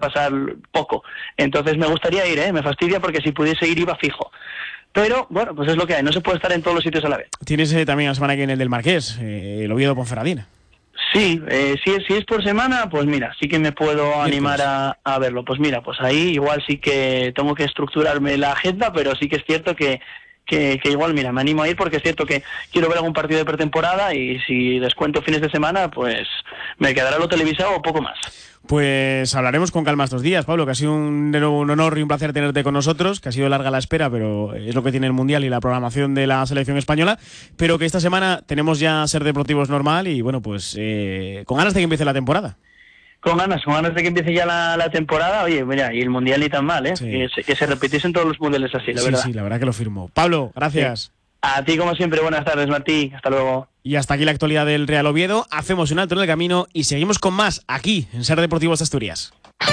pasar poco. Entonces me gustaría ir, me fastidia porque si pudiese ir iba fijo. Pero bueno, pues es lo que hay, no se puede estar en todos los sitios a la vez. Tienes también la semana que viene el del Marqués, el Oviedo-Ponferradina. Sí, si es por semana, pues mira, sí que me puedo animar a verlo. Pues mira, pues ahí igual sí que tengo que estructurarme la agenda, pero sí que es cierto que igual, mira, me animo a ir porque es cierto que quiero ver algún partido de pretemporada y si descuento fines de semana, pues me quedará lo televisado o poco más. Pues hablaremos con calma estos días, Pablo, que ha sido un honor y un placer tenerte con nosotros, que ha sido larga la espera, pero es lo que tiene el Mundial y la programación de la selección española, pero que esta semana tenemos ya Ser Deportivos normal y bueno, pues con ganas de que empiece la temporada. Con ganas de que empiece ya la temporada. Oye, mira, y el Mundial ni tan mal, Sí. Que se repitiesen todos los mundiales así, la verdad. Sí, la verdad que lo firmo. Pablo, gracias. Sí. A ti, como siempre, buenas tardes, Martí. Hasta luego. Y hasta aquí la actualidad del Real Oviedo. Hacemos un alto en el camino y seguimos con más aquí en Ser Deportivos Asturias.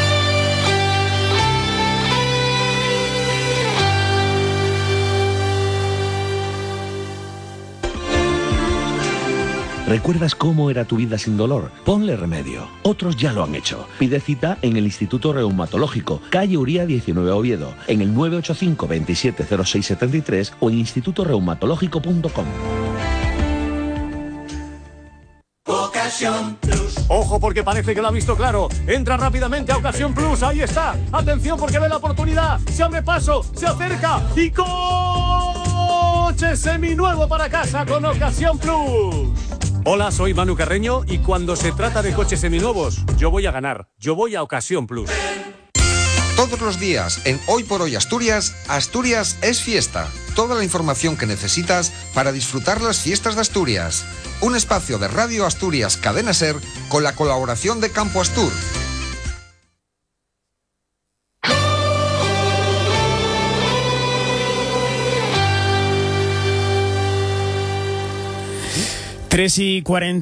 ¿Recuerdas cómo era tu vida sin dolor? Ponle remedio. Otros ya lo han hecho. Pide cita en el Instituto Reumatológico, calle Uría 19 Oviedo, en el 985 27 06 73 o en institutoreumatológico.com. Ocasión Plus. Ojo, porque parece que lo ha visto claro. Entra rápidamente a Ocasión Plus. Ahí está. Atención, porque ve la oportunidad. Se abre paso, se acerca y coche seminuevo para casa con Ocasión Plus. Hola, soy Manu Carreño y cuando se trata de coches seminuevos, yo voy a ganar. Yo voy a Ocasión Plus. Todos los días en Hoy por Hoy Asturias, Asturias es fiesta. Toda la información que necesitas para disfrutar las fiestas de Asturias. Un espacio de Radio Asturias Cadena Ser con la colaboración de Campo Astur. Tres y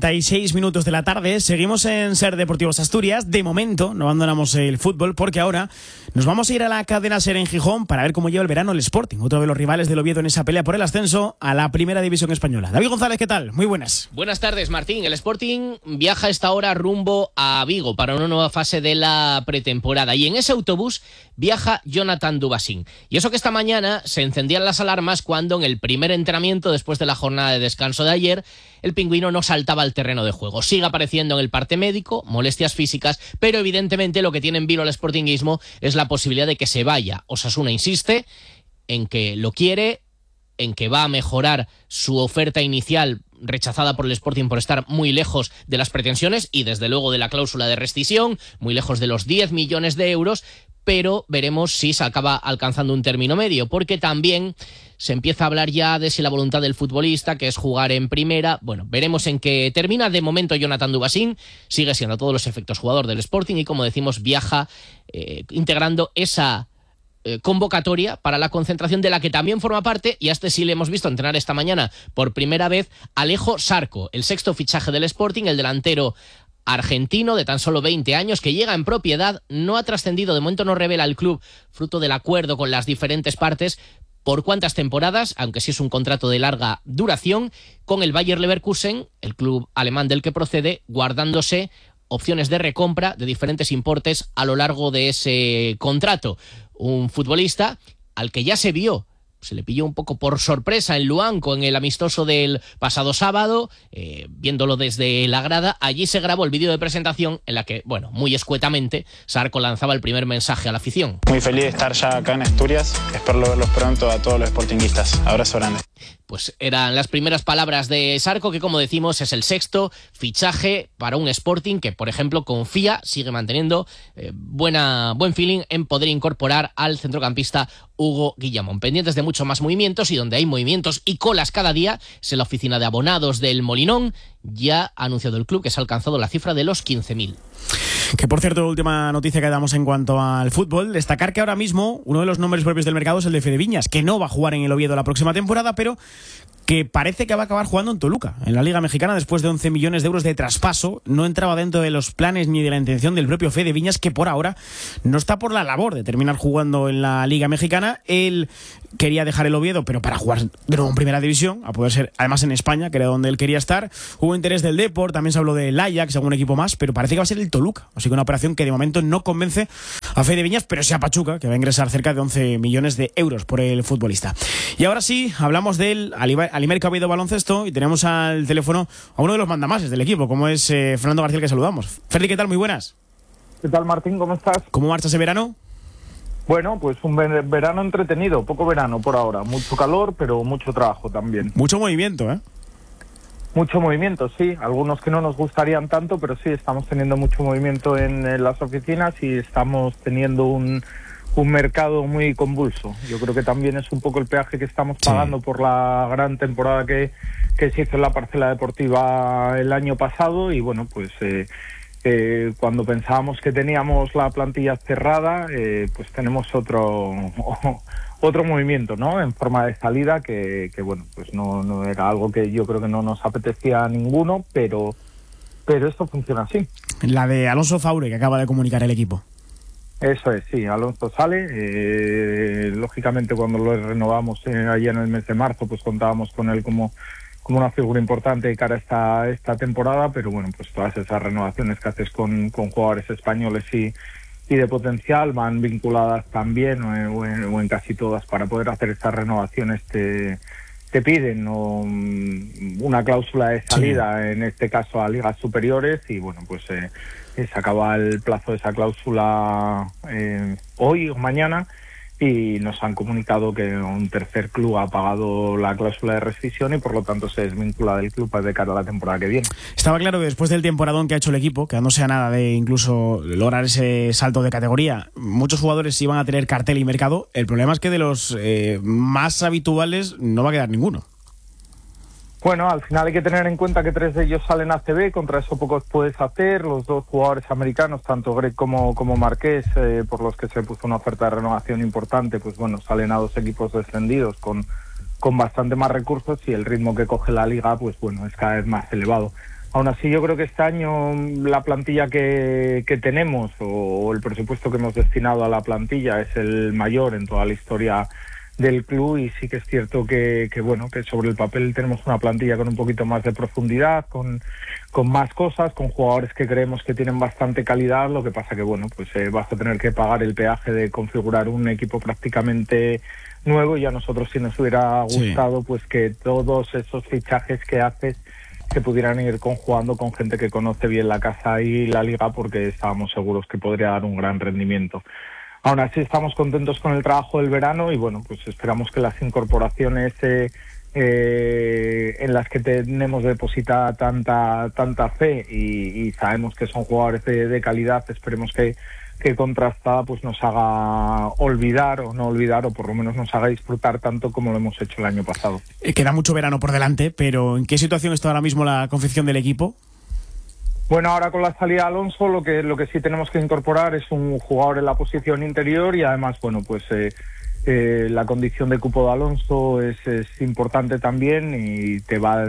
46 minutos de la tarde, seguimos en Ser Deportivos Asturias. De momento no abandonamos el fútbol porque ahora nos vamos a ir a la cadena Ser en Gijón para ver cómo lleva el verano el Sporting, otro de los rivales del Oviedo en esa pelea por el ascenso a la Primera División Española. David González, ¿qué tal? Muy buenas. Buenas tardes, Martín. El Sporting viaja a esta hora rumbo a Vigo para una nueva fase de la pretemporada y en ese autobús viaja Jonathan Dubasín. Y eso que esta mañana se encendían las alarmas cuando en el primer entrenamiento después de la jornada de descanso de ayer el pingüino no saltaba al terreno de juego. Sigue apareciendo en el parte médico, molestias físicas, pero evidentemente lo que tiene en vilo el sportinguismo es la posibilidad de que se vaya. Osasuna insiste en que lo quiere, en que va a mejorar su oferta inicial rechazada por el Sporting por estar muy lejos de las pretensiones y desde luego de la cláusula de rescisión, muy lejos de los 10 millones de euros, pero veremos si se acaba alcanzando un término medio, porque también se empieza a hablar ya de si la voluntad del futbolista, que es jugar en primera, bueno, veremos en qué termina. De momento Jonathan Dubasín sigue siendo a todos los efectos jugador del Sporting y, como decimos, viaja integrando esa convocatoria para la concentración de la que también forma parte, y a este sí le hemos visto entrenar esta mañana por primera vez, Alejo Sarco, el sexto fichaje del Sporting, el delantero argentino de tan solo 20 años que llega en propiedad, no ha trascendido, de momento no revela el club, fruto del acuerdo con las diferentes partes, por cuántas temporadas, aunque sí es un contrato de larga duración, con el Bayer Leverkusen, el club alemán del que procede, guardándose opciones de recompra de diferentes importes a lo largo de ese contrato. Un futbolista al que ya se vio, se le pilló un poco por sorpresa en Luanco en el amistoso del pasado sábado, viéndolo desde la grada. Allí se grabó el vídeo de presentación en la que, bueno, muy escuetamente, Sarco lanzaba el primer mensaje a la afición. Muy feliz de estar ya acá en Asturias, espero verlos pronto a todos los sportinguistas. Abrazo grande. Pues eran las primeras palabras de Sarco, que como decimos es el sexto fichaje para un Sporting que, por ejemplo, confía, sigue manteniendo buen feeling en poder incorporar al centrocampista Hugo Guillamón. Pendientes de mucho más movimientos, y donde hay movimientos y colas cada día es en la oficina de abonados del Molinón. Ya ha anunciado el club que se ha alcanzado la cifra de los 15.000. Que, por cierto, última noticia que damos en cuanto al fútbol, destacar que ahora mismo uno de los nombres propios del mercado es el de Fede Viñas, que no va a jugar en el Oviedo la próxima temporada, pero que parece que va a acabar jugando en Toluca, en la Liga Mexicana, después de 11 millones de euros de traspaso. No entraba dentro de los planes ni de la intención del propio Fede Viñas, que por ahora no está por la labor de terminar jugando en la Liga Mexicana. Él quería dejar el Oviedo, pero para jugar de nuevo en Primera División, a poder ser además en España, que era donde él quería estar. Hubo interés del Depor, también se habló del Ajax, algún equipo más, pero parece que va a ser el Toluca. Así que una operación que de momento no convence a Fede Viñas, pero sí a Pachuca, que va a ingresar cerca de 11 millones de euros por el futbolista. Y ahora sí, hablamos del Alimer Cabello Baloncesto y tenemos al teléfono a uno de los mandamases del equipo, como es Fernando García, que saludamos. Ferdi, ¿qué tal? Muy buenas. ¿Qué tal, Martín? ¿Cómo estás? ¿Cómo marcha ese verano? Bueno, pues un verano entretenido, poco verano por ahora, mucho calor, pero mucho trabajo también. Mucho movimiento, ¿eh? Mucho movimiento, sí, algunos que no nos gustarían tanto, pero sí, estamos teniendo mucho movimiento en las oficinas y estamos teniendo un mercado muy convulso. Yo creo que también es un poco el peaje que estamos pagando por la gran temporada que se hizo en la parcela deportiva el año pasado y bueno, pues cuando pensábamos que teníamos la plantilla cerrada, pues tenemos otro movimiento, ¿no? En forma de salida que bueno, pues no era algo que yo creo que no nos apetecía a ninguno, pero esto funciona así. La de Alonso Faure, que acaba de comunicar el equipo. Eso es, sí, Alonso sale. Lógicamente, cuando lo renovamos allá en el mes de marzo, pues contábamos con él como una figura importante de cara a esta temporada, pero bueno, pues todas esas renovaciones que haces con jugadores españoles y de potencial van vinculadas también, o en casi todas, para poder hacer estas renovaciones te piden una cláusula de salida, en este caso a ligas superiores, y bueno, pues se acaba el plazo de esa cláusula hoy o mañana, y nos han comunicado que un tercer club ha pagado la cláusula de rescisión y por lo tanto se desvincula del club de cara a la temporada que viene. Estaba claro que después del temporadón que ha hecho el equipo, quedándose a nada de incluso lograr ese salto de categoría, muchos jugadores iban a tener cartel y mercado. El problema es que de los más habituales no va a quedar ninguno. Bueno, al final hay que tener en cuenta que 3 de ellos salen a ACB, contra eso poco puedes hacer. Los 2 jugadores americanos, tanto Greg como Marqués, por los que se puso una oferta de renovación importante, pues bueno, salen a 2 equipos descendidos con bastante más recursos y el ritmo que coge la liga, pues bueno, es cada vez más elevado. Aún así, yo creo que este año la plantilla que tenemos o el presupuesto que hemos destinado a la plantilla es el mayor en toda la historia del club, y sí que es cierto que bueno, que sobre el papel tenemos una plantilla con un poquito más de profundidad, con más cosas, con jugadores que creemos que tienen bastante calidad. Lo que pasa que bueno, pues vas a tener que pagar el peaje de configurar un equipo prácticamente nuevo, y a nosotros sí nos hubiera gustado pues que todos esos fichajes que haces se pudieran ir conjugando con gente que conoce bien la casa y la liga, porque estábamos seguros que podría dar un gran rendimiento. Aún así estamos contentos con el trabajo del verano y bueno, pues esperamos que las incorporaciones en las que tenemos depositada tanta fe y sabemos que son jugadores de calidad, esperemos que contrastada pues nos haga olvidar o no olvidar, o por lo menos nos haga disfrutar tanto como lo hemos hecho el año pasado. Queda mucho verano por delante, pero ¿en qué situación está ahora mismo la confección del equipo? Bueno, ahora con la salida de Alonso lo que sí tenemos que incorporar es un jugador en la posición interior, y además, bueno, pues la condición de cupo de Alonso es importante también, y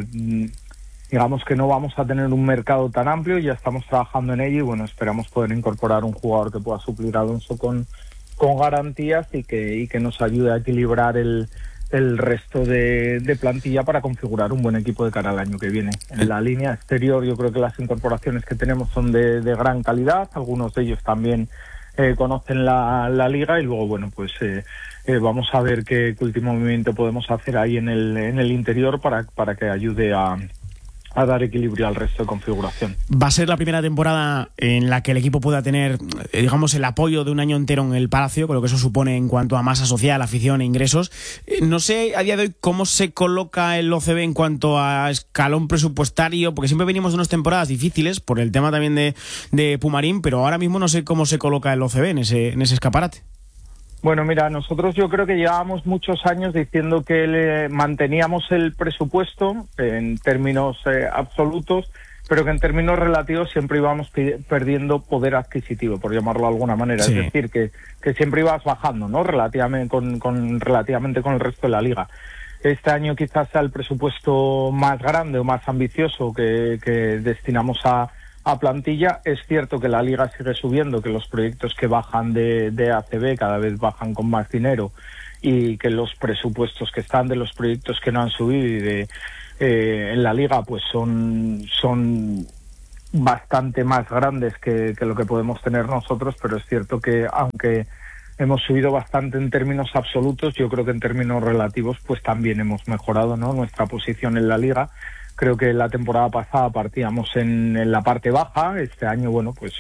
digamos que no vamos a tener un mercado tan amplio, ya estamos trabajando en ello y bueno, esperamos poder incorporar un jugador que pueda suplir a Alonso con garantías y que nos ayude a equilibrar el resto de plantilla para configurar un buen equipo de cara al año que viene. En la línea exterior yo creo que las incorporaciones que tenemos son de gran calidad, algunos de ellos también conocen la liga, y luego bueno, pues vamos a ver qué último movimiento podemos hacer ahí en el interior para que ayude a dar equilibrio al resto de configuración. Va a ser la primera temporada en la que el equipo pueda tener, digamos, el apoyo de un año entero en el Palacio, con lo que eso supone en cuanto a masa social, afición e ingresos. No sé a día de hoy cómo se coloca el OCB en cuanto a escalón presupuestario, porque siempre venimos de unas temporadas difíciles por el tema también de Pumarín, pero ahora mismo no sé cómo se coloca el OCB en ese escaparate. Bueno, mira, nosotros yo creo que llevábamos muchos años diciendo que manteníamos el presupuesto en términos absolutos, pero que en términos relativos siempre íbamos perdiendo poder adquisitivo, por llamarlo de alguna manera. Sí. Es decir, que siempre ibas bajando, ¿no? Relativamente con el resto de la liga. Este año quizás sea el presupuesto más grande o más ambicioso que destinamos a plantilla. Es cierto que la liga sigue subiendo, que los proyectos que bajan de ACB cada vez bajan con más dinero, y que los presupuestos que están de los proyectos que no han subido y en la liga pues son bastante más grandes que lo que podemos tener nosotros, pero es cierto que aunque hemos subido bastante en términos absolutos, yo creo que en términos relativos pues también hemos mejorado, ¿no?, nuestra posición en la liga. Creo que la temporada pasada partíamos en la parte baja. Este año, bueno, pues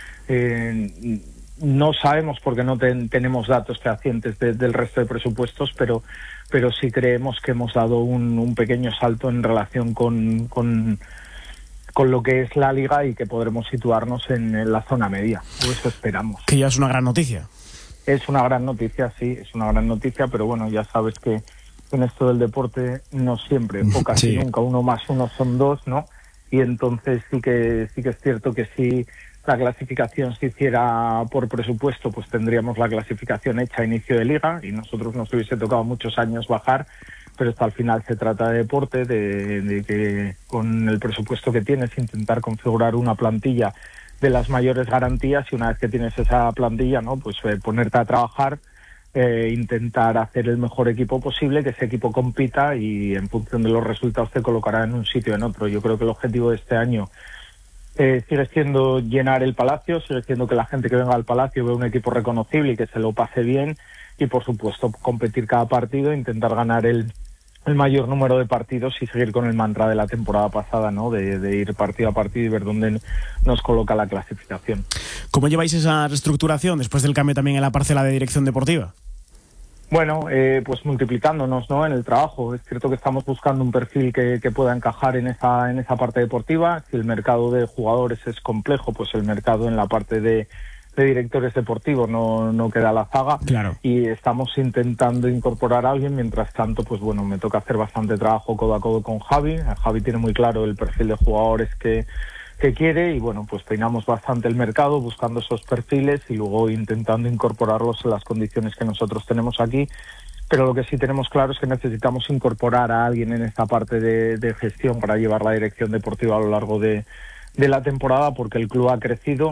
no sabemos porque no tenemos datos fehacientes del resto de presupuestos, pero sí creemos que hemos dado un pequeño salto en relación con lo que es la liga y que podremos situarnos en la zona media. O eso esperamos. Que ya es una gran noticia. Es una gran noticia, sí, es una gran noticia, pero bueno, ya sabes que en esto del deporte no siempre, o casi nunca, 1 más 1 son 2, ¿no? Y entonces sí que es cierto que si la clasificación se hiciera por presupuesto, pues tendríamos la clasificación hecha a inicio de liga y nosotros nos hubiese tocado muchos años bajar, pero esto al final se trata de deporte, de que con el presupuesto que tienes intentar configurar una plantilla de las mayores garantías, y una vez que tienes esa plantilla, ¿no?, pues ponerte a trabajar, intentar hacer el mejor equipo posible, que ese equipo compita y en función de los resultados te colocará en un sitio o en otro. Yo creo que el objetivo de este año sigue siendo llenar el Palacio, sigue siendo que la gente que venga al Palacio vea un equipo reconocible y que se lo pase bien, y por supuesto competir cada partido, intentar ganar el mayor número de partidos y seguir con el mantra de la temporada pasada, ¿no?, de ir partido a partido y ver dónde nos coloca la clasificación. ¿Cómo lleváis esa reestructuración después del cambio también en la parcela de dirección deportiva? Bueno, pues multiplicándonos, ¿no?, en el trabajo. Es cierto que estamos buscando un perfil que pueda encajar en esa parte deportiva. Si el mercado de jugadores es complejo, pues el mercado en la parte de directores deportivos no queda a la zaga. Claro. Y estamos intentando incorporar a alguien. Mientras tanto, pues bueno, me toca hacer bastante trabajo codo a codo con Javi. Javi tiene muy claro el perfil de jugadores que quiere, y bueno, pues peinamos bastante el mercado buscando esos perfiles y luego intentando incorporarlos en las condiciones que nosotros tenemos aquí. Pero lo que sí tenemos claro es que necesitamos incorporar a alguien en esta parte de gestión para llevar la dirección deportiva a lo largo de la temporada, porque el club ha crecido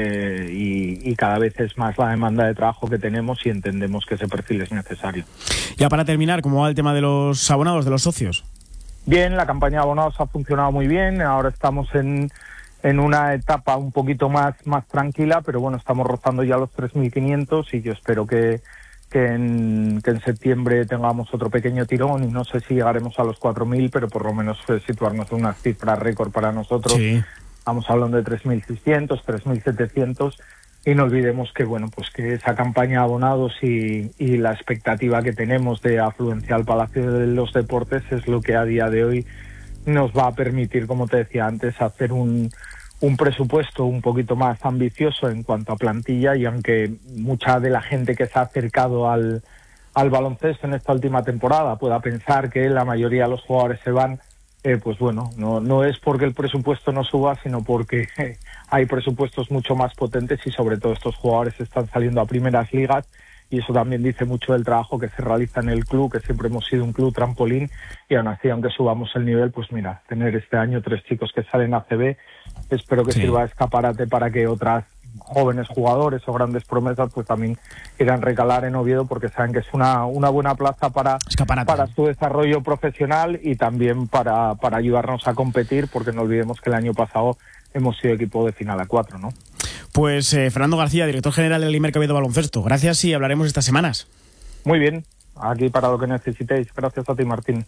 y cada vez es más la demanda de trabajo que tenemos y entendemos que ese perfil es necesario. Ya para terminar, ¿cómo va el tema de los abonados, de los socios? Bien, la campaña de abonados ha funcionado muy bien. Ahora estamos en una etapa un poquito más tranquila, pero bueno, estamos rozando ya los 3.500 y yo espero que en septiembre tengamos otro pequeño tirón, y no sé si llegaremos a los 4.000, pero por lo menos situarnos en una cifra récord para nosotros. Sí. Estamos hablando de 3.600, 3.700, y no olvidemos que bueno, pues que esa campaña de abonados y la expectativa que tenemos de afluencia al Palacio de los Deportes es lo que a día de hoy nos va a permitir, como te decía antes, hacer un presupuesto un poquito más ambicioso en cuanto a plantilla, y aunque mucha de la gente que se ha acercado al baloncesto en esta última temporada pueda pensar que la mayoría de los jugadores se van, pues bueno, no es porque el presupuesto no suba, sino porque hay presupuestos mucho más potentes y sobre todo estos jugadores están saliendo a primeras ligas, y eso también dice mucho del trabajo que se realiza en el club, que siempre hemos sido un club trampolín, y aún así, aunque subamos el nivel, pues mira, tener este año 3 chicos que salen a ACB, espero que sirva de escaparate para que otras jóvenes jugadores o grandes promesas pues también quieran recalar en Oviedo, porque saben que es una buena plaza para su desarrollo profesional y también para ayudarnos a competir, porque no olvidemos que el año pasado hemos sido equipo de final a 4, ¿no? Pues Fernando García, director general del Limerca Oviedo Baloncesto, gracias y hablaremos estas semanas. Muy bien, aquí para lo que necesitéis. Gracias a ti, Martín.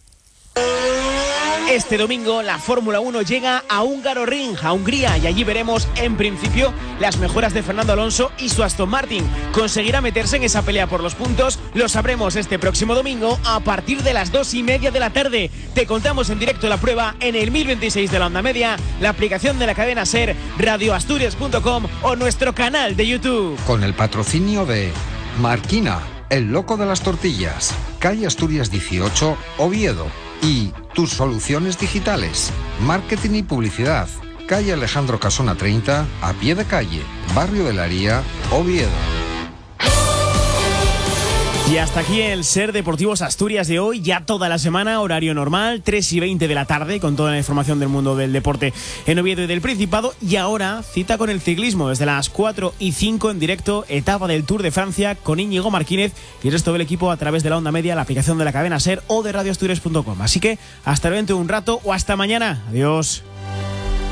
Este domingo la Fórmula 1 llega a Hungaroring, a Hungría, y allí veremos en principio las mejoras de Fernando Alonso y su Aston Martin. ¿Conseguirá meterse en esa pelea por los puntos? Lo sabremos este próximo domingo a partir de las 2:30 de la tarde. Te contamos en directo la prueba en el 1026 de la onda media, la aplicación de la cadena SER, radioasturias.com o nuestro canal de YouTube. Con el patrocinio de Marquina, el loco de las tortillas, calle Asturias 18, Oviedo. Y tus soluciones digitales, marketing y publicidad, calle Alejandro Casona 30, a pie de calle, barrio de la Haría, Oviedo. Y hasta aquí el SER Deportivos Asturias de hoy, ya toda la semana, horario normal, 3:20 de la tarde, con toda la información del mundo del deporte en Oviedo y del Principado. Y ahora, cita con el ciclismo, desde las 4:05 en directo, etapa del Tour de Francia con Íñigo Martínez y el resto del equipo a través de la onda media, la aplicación de la cadena SER o de radioasturias.com. Así que hasta dentro de un rato o hasta mañana. Adiós.